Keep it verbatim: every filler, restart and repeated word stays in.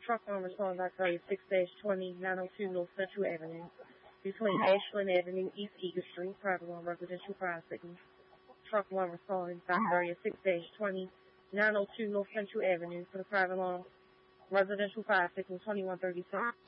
Truck one responding by thirty-six twenty, nine oh two North Central Avenue, between Ashland Avenue, East Eagle Street, private one residential fire signal. Truck one responding by thirty-six twenty, nine oh two North Central Avenue for the private one residential fire signal twenty-one thirty-six.